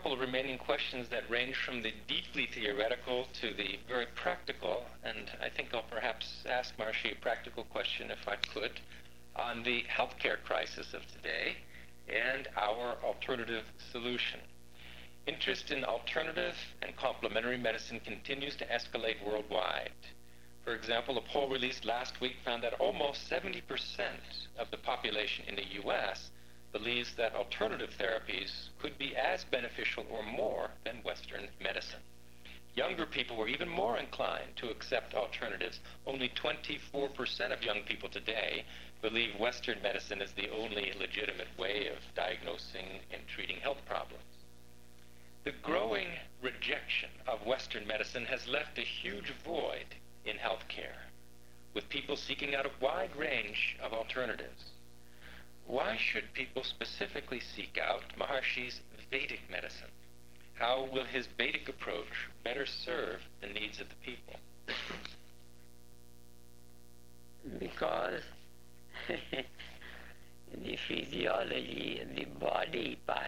couple of remaining questions that range from the deeply theoretical to the very practical, and I think I'll perhaps ask Maharishi a practical question, if I could, on the healthcare crisis of today and our alternative solution. Interest in alternative and complementary medicine continues to escalate worldwide. For example, a poll released last week found that almost 70% of the population in the U.S. believes that alternative therapies could be as beneficial or more than Western medicine. Younger people were even more inclined to accept alternatives. Only 24% of young people today believe Western medicine is the only legitimate way of diagnosing and treating health problems. The growing rejection of Western medicine has left a huge void in healthcare, with people seeking out a wide range of alternatives. Why should people specifically seek out Maharishi's Vedic medicine? How will his Vedic approach better serve the needs of the people? Because the physiology, the body part